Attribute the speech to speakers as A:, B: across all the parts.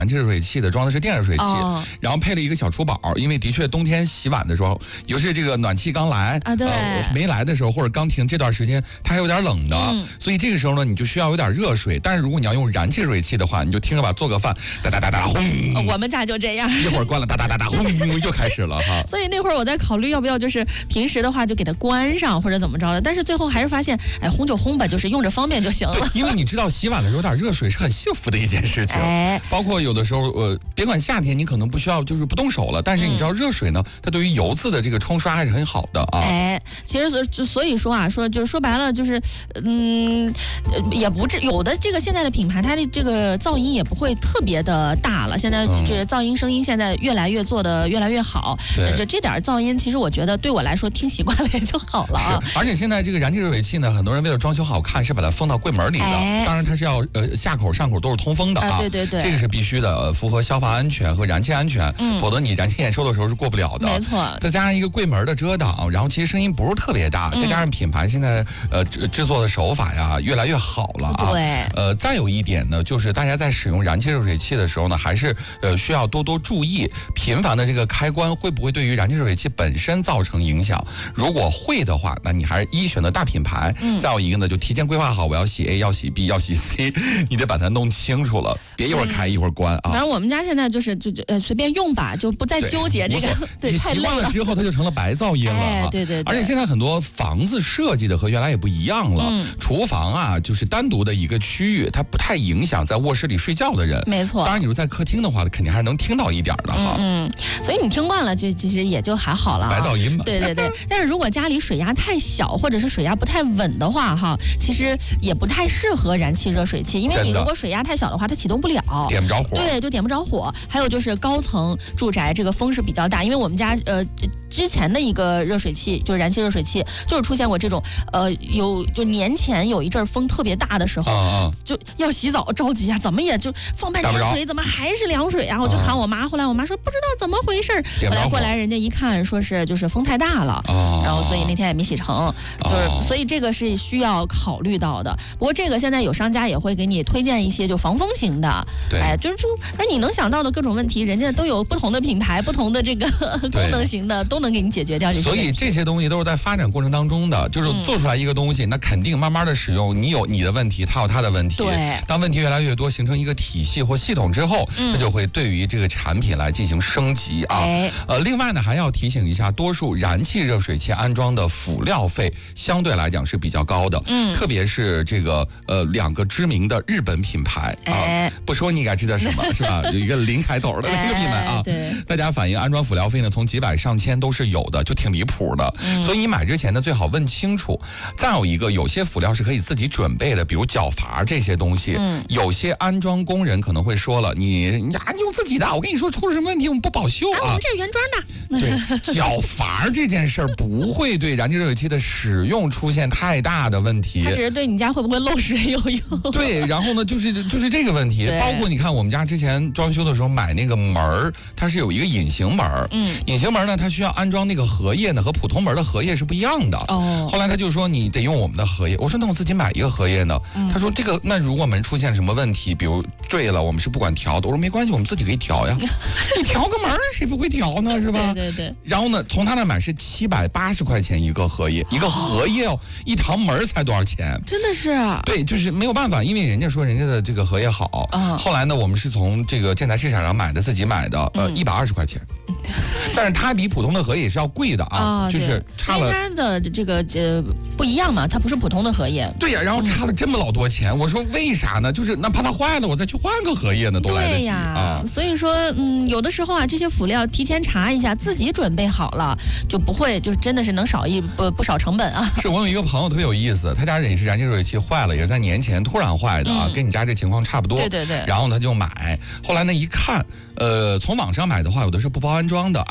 A: 燃气热水器的装的是电热水器，然后配了一个小厨宝，因为的确冬天洗碗的时候，尤其是这个暖气刚来
B: 啊，对，
A: 没来的时候或者刚停这段时间，它还有点冷的，所以这个时候呢，你就需要有点热水。但是如果你要用燃气热水器的话，你就听着吧，做个饭，哒哒哒哒轰，
B: 我们家就这样，
A: 一会儿关了，哒哒哒哒轰，就开始了哈。
B: 所以那会儿我在考虑要不要就是平时的话就给它关上或者怎么着的，但是最后还是发现，哎，轰就轰吧，就是用着方便就行了。
A: 对，因为你知道洗碗的时候有点热水是很幸福的一件事情，包括有的时候别管夏天，你可能不需要就是不动手了，但是你知道热水呢，它对于油渍的这个冲刷还是很好的啊。
B: 其实所以说啊，说白了就是，也不至有的这个现在的品牌，它的这个噪音也不会特别的大了。现在这噪音声音现在越来越做的越来越好，这点噪音其实我觉得对我来说听习惯了也就好了啊。
A: 而且现在这个燃气热水器呢，很多人为了装修好看，是把它封到柜门里的，当然它是要下口上口都是通风的啊。
B: 对，
A: 这个是必须的，符合消防安全和燃气安全，否则你燃气验收的时候是过不了的。
B: 没错，
A: 再加上一个柜门的遮挡，然后其实声音不是特别大，再加上品牌现在制作的手法呀越来越好了啊。
B: 对，
A: 再有一点呢，就是大家在使用燃气热水器的时候呢，还是需要多多注意频繁的这个开关会不会对于燃气热水器本身造成影响。如果会的话，那你还是选择大品牌，再有一个呢，就提前规划好我要洗 A 要洗 B 要洗 C， 你得把它弄清楚了，别一会儿开一会儿关啊。
B: 反正我们家现在就是随便用吧，就不再纠结这个，对，太累了。
A: 你习惯了之后，它就成了白噪音了。
B: 对。
A: 而且现在很多房子设计的和原来也不一样了，厨房啊就是单独的一个区域，它不太影响在卧室里睡觉的人。
B: 没错。
A: 当然你说在客厅的话，肯定还是能听到一点的哈。
B: 所以你听惯了，就其实也就还好了。
A: 白噪音嘛。
B: 对。但是如果家里水压太小，或者是水压不太稳的话，哈，其实也不太适合燃气热水器，因为你如果水压太小的话，它启动不了，
A: 点不着火。
B: 对，就点不着火。还有就是高层住宅这个风是比较大，因为我们家之前的一个热水器就是燃气热水器，就是出现过这种就年前有一阵风特别大的时候，就要洗澡着急啊，怎么也就放半天水，怎么还是凉水啊？我就喊我妈，后来我妈说不知道怎么回事，后来过来人家一看说是就是风太大了，然后所以那天也没洗成，就是所以这个是需要考虑到的。不过这个现在有商家也会给你推荐一些就防风型的，就是而你能想到的各种问题，人家都有不同的品牌、不同的这个功能型的，都能给你解决掉这些问题。
A: 所以这些东西都是在发展过程当中的，就是做出来一个东西，那肯定慢慢的使用，你有你的问题，他有他的问题。
B: 对。
A: 当问题越来越多，形成一个体系或系统之后，那就会对于这个产品来进行升级啊。另外呢，还要提醒一下，多数燃气热水器安装的辅料费相对来讲是比较高的。特别是这个两个知名的日本品牌啊，不说你应该知道什么是吧？有一个0开头的那个品牌啊，
B: 对，
A: 大家反映安装辅料费呢，从几百上千都是有的，就挺离谱的。所以你买之前呢，最好问清楚。再有一个，有些辅料是可以自己准备的，比如角阀这些东西。有些安装工人可能会说了，你用自己的，我跟你说出了什么问题，我们不保修啊。
B: 我们这是原装的。
A: 对，角阀这件事儿不会对燃气热水器的使用出现太大的问题，
B: 它只是对你家会不会漏水有用。
A: 对，然后呢，就是这个问题，包括你看我们家之前装修的时候买那个门儿，它是有一个隐形门儿，隐形门呢，它需要安装那个荷叶呢，和普通门的荷叶是不一样的。后来他就说你得用我们的荷叶，我说那我自己买一个荷叶呢。他说这个那如果门出现什么问题，比如坠了，我们是不管调的。我说没关系，我们自己可以调呀。你调个门谁不会调呢，是吧？
B: 对。
A: 然后呢，从他那买是780块钱一个荷叶，一个荷叶一堂门才多少钱？
B: 真的是。
A: 对，就是没有办法，因为人家说人家的这个荷叶好。后来呢，我们是从这个建材市场上买的，自己买的，120块钱。但是它比普通的荷叶是要贵的啊，就是差了。
B: 它的这个不一样嘛，它不是普通的荷叶。
A: 对呀，然后差了这么老多钱，我说为啥呢？就是那怕它坏了，我再去换个荷叶呢，都来得及啊。
B: 所以说，有的时候啊，这些辅料提前查一下，自己准备好了，就不会，就真的是能少不少成本啊。
A: 是我有一个朋友特别有意思，他家也是燃气热水器坏了，也是在年前突然坏的啊，跟你家这情况差不多。
B: 对。
A: 然后他就买，后来呢一看，从网上买的话，有的是不包安装的，安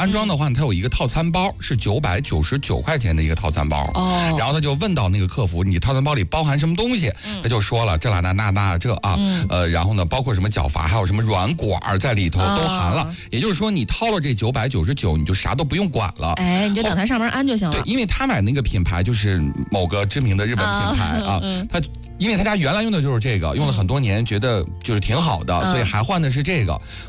A: 安装的话，它有一个套餐包，是999块钱的一个套餐包。然后他就问到那个客服，你套餐包里包含什么东西？他就说了这那这啊，然后呢，包括什么脚阀，还有什么软管在里头都含了。也就是说，你掏了这999，你就啥都不用管了。
B: 哎，你就等它上门安就行了。
A: 对，因为他买那个品牌就是某个知名的日本品牌啊，因为他家原来用的就是这个，用了很多年，觉得就是挺好的，所以还换的是这个。